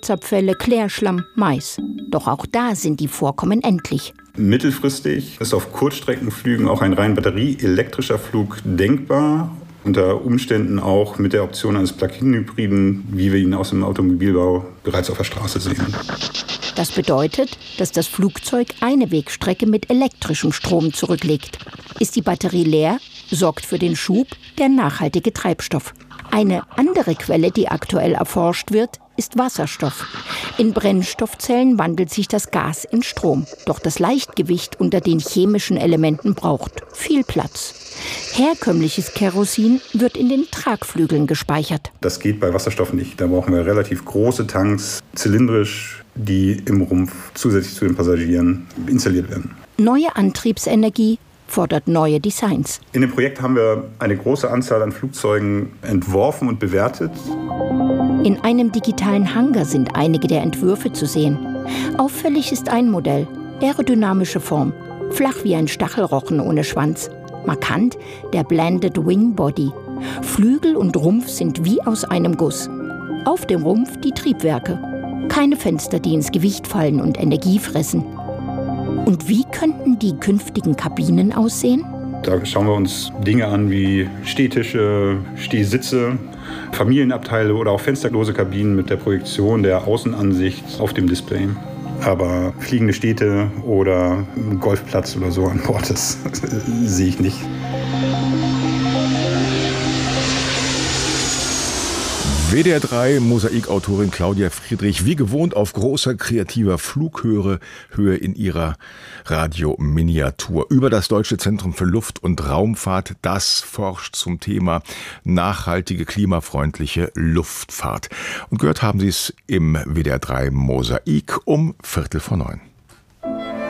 Wirtschaftsabfälle, Klärschlamm, Mais. Doch auch da sind die Vorkommen endlich. Mittelfristig ist auf Kurzstreckenflügen auch ein rein batterieelektrischer Flug denkbar. Unter Umständen auch mit der Option eines Plug-in-Hybriden, wie wir ihn aus dem Automobilbau bereits auf der Straße sehen. Das bedeutet, dass das Flugzeug eine Wegstrecke mit elektrischem Strom zurücklegt. Ist die Batterie leer, sorgt für den Schub der nachhaltige Treibstoff. Eine andere Quelle, die aktuell erforscht wird, ist Wasserstoff. In Brennstoffzellen wandelt sich das Gas in Strom. Doch das Leichtgewicht unter den chemischen Elementen braucht viel Platz. Herkömmliches Kerosin wird in den Tragflügeln gespeichert. Das geht bei Wasserstoff nicht. Da brauchen wir relativ große Tanks, zylindrisch, die im Rumpf zusätzlich zu den Passagieren installiert werden. Neue Antriebsenergie fordert neue Designs. In dem Projekt haben wir eine große Anzahl an Flugzeugen entworfen und bewertet. In einem digitalen Hangar sind einige der Entwürfe zu sehen. Auffällig ist ein Modell, aerodynamische Form, flach wie ein Stachelrochen ohne Schwanz. Markant der Blended Wing Body. Flügel und Rumpf sind wie aus einem Guss. Auf dem Rumpf die Triebwerke. Keine Fenster, die ins Gewicht fallen und Energie fressen. Und wie könnten die künftigen Kabinen aussehen? Da schauen wir uns Dinge an wie Stehtische, Stehsitze, Familienabteile oder auch fensterlose Kabinen mit der Projektion der Außenansicht auf dem Display. Aber fliegende Städte oder einen Golfplatz oder so an Bord, das sehe ich nicht. WDR 3 Mosaikautorin Claudia Friedrich, wie gewohnt auf großer kreativer Flughöhe in ihrer Radiominiatur über das Deutsche Zentrum für Luft- und Raumfahrt. Das forscht zum Thema nachhaltige, klimafreundliche Luftfahrt. Und gehört haben Sie es im WDR 3 Mosaik um 8:45.